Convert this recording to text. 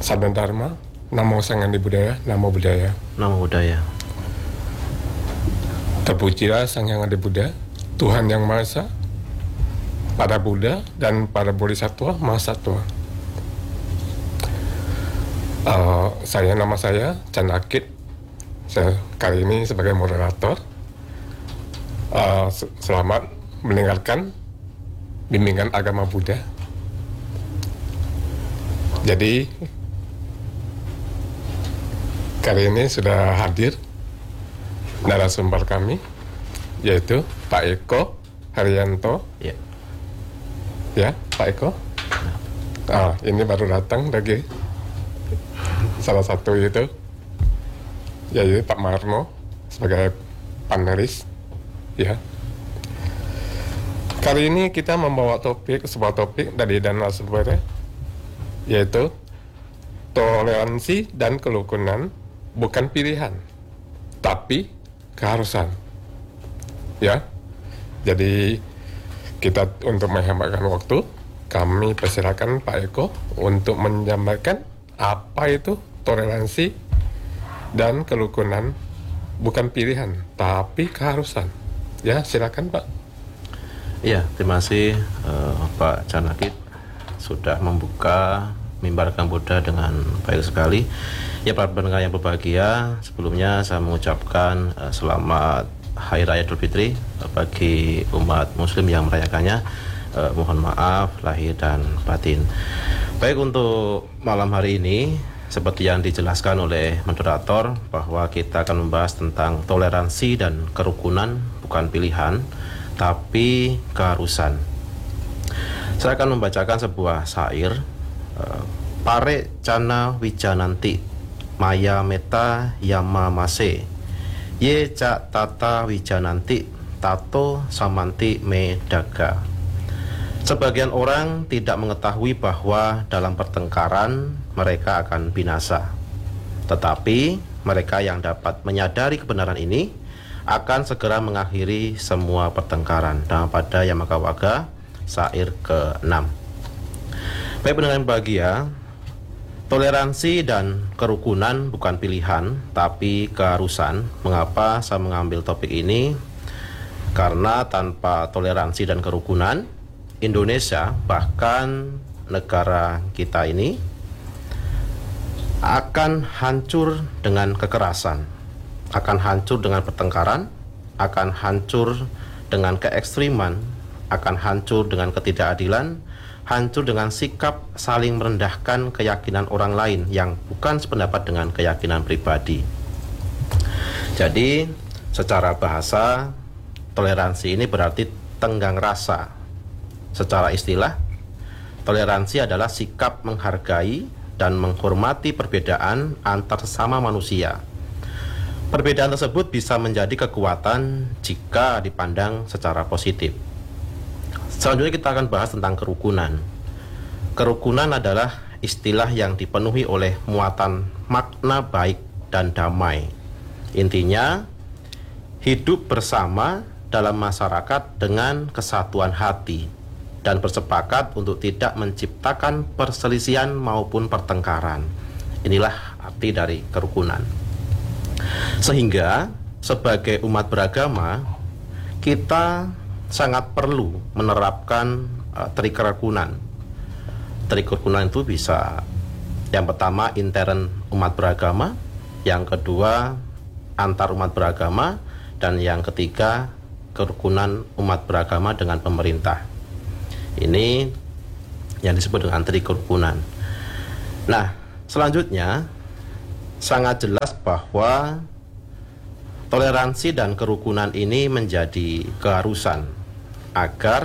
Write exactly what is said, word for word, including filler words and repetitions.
Sabda Dharma, Namo Sanghyang Budaya, Namo Buddhaya. Namo Buddhaya. Terpujilah Sang Hyang Adi Buddha, Tuhan Yang Maha Esa, para Buddha dan para Bodhisattva Mahasatwa. Uh, saya nama saya Chan Akit. Saya kali ini sebagai moderator. Uh, selamat mendengarkan bimbingan agama Buddha. Jadi kali ini sudah hadir narasumber kami, yaitu Pak Eko Haryanto. Ya, ya Pak Eko. Ah, ini baru datang lagi. Salah satu itu, yaitu Pak Marno sebagai panelis. Ya. Kali ini kita membawa topik, sebuah topik dari dan narasumber, yaitu toleransi dan kerukunan bukan pilihan, tapi keharusan. Ya, jadi kita untuk menghematkan waktu, kami persilakan Pak Eko untuk menyampaikan apa itu toleransi dan kerukunan bukan pilihan, tapi keharusan. Ya, silakan Pak. Iya, terima kasih uh, Pak Chan Akit sudah membuka mimbar Agama Buddha dengan baik sekali. Ya, para pendengar yang berbahagia, sebelumnya saya mengucapkan uh, selamat Hari Raya Idul Fitri uh, bagi umat Muslim yang merayakannya. Uh, mohon maaf lahir dan batin. Baik, untuk malam hari ini, seperti yang dijelaskan oleh moderator, bahwa kita akan membahas tentang toleransi dan kerukunan bukan pilihan, tapi keharusan. Saya akan membacakan sebuah syair. uh, Pare cana wijananti maya meta yama mase ye cak tata wijananti tato samanti me daga. Sebagian orang tidak mengetahui bahwa dalam pertengkaran mereka akan binasa, tetapi mereka yang dapat menyadari kebenaran ini akan segera mengakhiri semua pertengkaran. Dan pada Yamakawaga syair keenam. Baik, pendengar yang bahagia, toleransi dan kerukunan bukan pilihan, tapi keharusan. Mengapa saya mengambil topik ini? Karena tanpa toleransi dan kerukunan, Indonesia, bahkan negara kita ini, akan hancur dengan kekerasan, akan hancur dengan pertengkaran, akan hancur dengan keekstriman, akan hancur dengan ketidakadilan, hancur dengan sikap saling merendahkan keyakinan orang lain yang bukan sependapat dengan keyakinan pribadi. Jadi, secara bahasa, toleransi ini berarti tenggang rasa. Secara istilah, toleransi adalah sikap menghargai dan menghormati perbedaan antar sesama manusia. Perbedaan tersebut bisa menjadi kekuatan jika dipandang secara positif. Selanjutnya kita akan bahas tentang kerukunan. Kerukunan adalah istilah yang dipenuhi oleh muatan makna baik dan damai. Intinya, hidup bersama dalam masyarakat dengan kesatuan hati dan bersepakat untuk tidak menciptakan perselisihan maupun pertengkaran. Inilah arti dari kerukunan. Sehingga sebagai umat beragama, kita sangat perlu menerapkan uh, trik kerukunan. Trik kerukunan itu bisa, yang pertama intern umat beragama, yang kedua antar umat beragama, dan yang ketiga kerukunan umat beragama dengan pemerintah. Ini yang disebut dengan trik kerukunan. Nah, selanjutnya sangat jelas bahwa toleransi dan kerukunan ini menjadi keharusan agar